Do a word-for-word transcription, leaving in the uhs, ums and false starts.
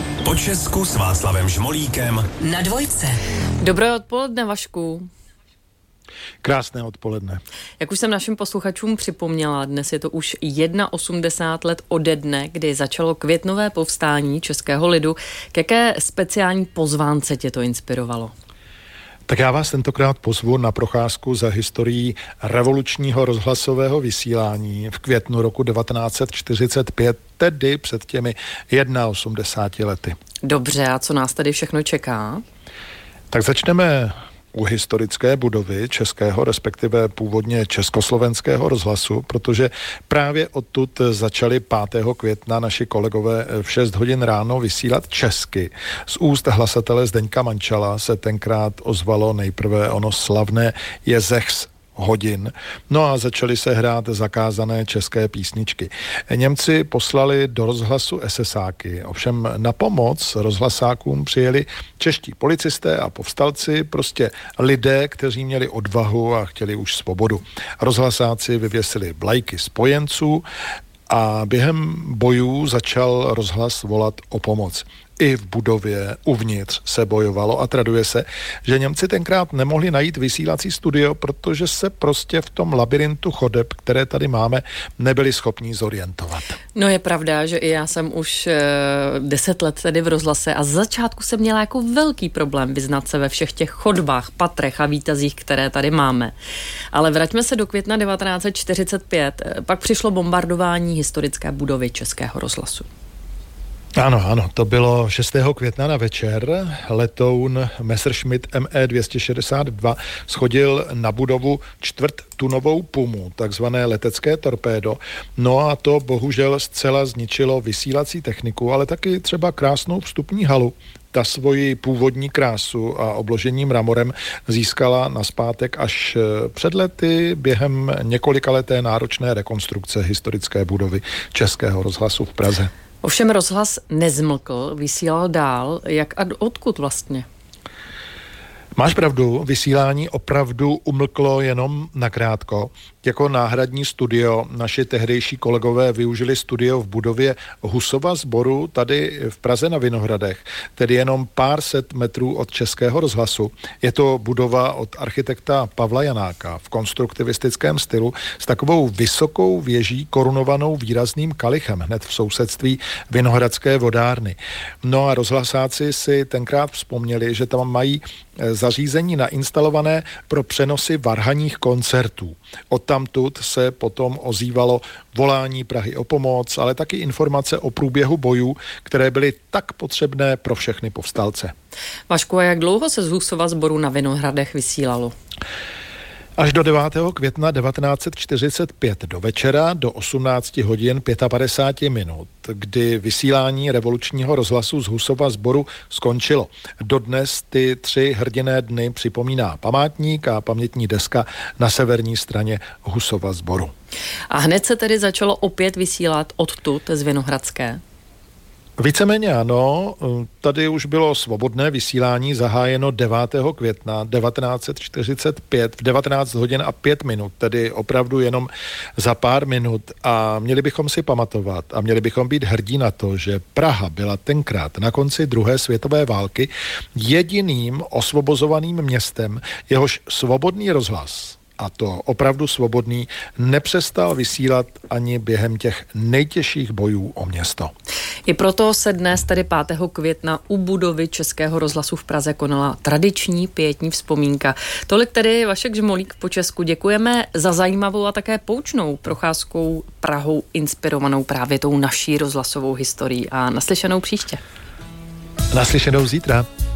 Po Česku s Václavem Žmolíkem na Dvojce. Dobré odpoledne, Vašku. Krásné odpoledne. Jak už jsem našim posluchačům připomněla, dnes je to už osmdesát jedna let ode dne, kdy začalo květnové povstání českého lidu. K jaké speciální pozvánce tě to inspirovalo? Tak já vás tentokrát pozvu na procházku za historií revolučního rozhlasového vysílání v květnu roku devatenáct set čtyřicet pět, tedy před těmi osmdesáti jedna lety. Dobře, a co nás tady všechno čeká? Tak začneme u historické budovy českého, respektive původně československého rozhlasu, protože právě odtud začali pátého května naši kolegové v šest hodin ráno vysílat česky. Z úst hlasatele Zdeňka Mančala se tenkrát ozvalo nejprve ono slavné Je sechs hodin. No a začaly se hrát zakázané české písničky. Němci poslali do rozhlasu esesáky, ovšem na pomoc rozhlasákům přijeli čeští policisté a povstalci, prostě lidé, kteří měli odvahu a chtěli už svobodu. Rozhlasáci vyvěsili vlajky spojenců a během bojů začal rozhlas volat o pomoc. I v budově uvnitř se bojovalo a traduje se, že Němci tenkrát nemohli najít vysílací studio, protože se prostě v tom labirintu chodeb, které tady máme, nebyli schopní zorientovat. No je pravda, že i já jsem už e, deset let tady v rozhlase a z začátku jsem měla jako velký problém vyznat se ve všech těch chodbách, patrech a výtazích, které tady máme. Ale vraťme se do května devatenáct set čtyřicet pět. Pak přišlo bombardování historické budovy Českého rozhlasu. Ano, ano, to bylo šestého května na večer. Letoun Messerschmitt M E dvě stě šedesát dva schodil na budovu čtvrttunovou pumu, takzvané letecké torpédo. No a to bohužel zcela zničilo vysílací techniku, ale taky třeba krásnou vstupní halu. Ta svoji původní krásu a obložení mramorem získala nazpátek až před lety během několikaleté náročné rekonstrukce historické budovy Českého rozhlasu v Praze. Ovšem rozhlas nezmlkl, vysílal dál. Jak a odkud vlastně? Máš pravdu, vysílání opravdu umlklo jenom nakrátko. Jako náhradní studio naši tehdejší kolegové využili studio v budově Husova sboru tady v Praze na Vinohradech, tedy jenom pár set metrů od Českého rozhlasu. Je to budova od architekta Pavla Janáka v konstruktivistickém stylu s takovou vysokou věží korunovanou výrazným kalichem hned v sousedství Vinohradské vodárny. No a rozhlasáci si tenkrát vzpomněli, že tam mají zařízení nainstalované pro přenosy varhanních koncertů. Odtamtud se potom ozývalo volání Prahy o pomoc, ale taky informace o průběhu bojů, které byly tak potřebné pro všechny povstalce. Vašku, a jak dlouho se z Husova sboru na Vinohradech vysílalo? Až do devátého května devatenáct set čtyřicet pět do večera do osmnáct hodin padesát pět minut, kdy vysílání revolučního rozhlasu z Husova sboru skončilo. Dodnes ty tři hrdinné dny připomíná památník a pamětní deska na severní straně Husova sboru. A hned se tedy začalo opět vysílat odtud z Vinohradské? Víceméně ano, tady už bylo svobodné vysílání zahájeno devátého května devatenáct set čtyřicet pět v devatenáct hodin a pět minut, tedy opravdu jenom za pár minut, a měli bychom si pamatovat a měli bychom být hrdí na to, že Praha byla tenkrát na konci druhé světové války jediným osvobozovaným městem, jehož svobodný rozhlas, a to opravdu svobodný, nepřestal vysílat ani během těch nejtěžších bojů o město. I proto se dnes, tedy pátého května, u budovy Českého rozhlasu v Praze konala tradiční pietní vzpomínka. Tolik tedy Vašek Žmolík po Česku. Děkujeme za zajímavou a také poučnou procházkou Prahou, inspirovanou právě tou naší rozhlasovou historií, a naslyšenou příště. Naslyšenou zítra.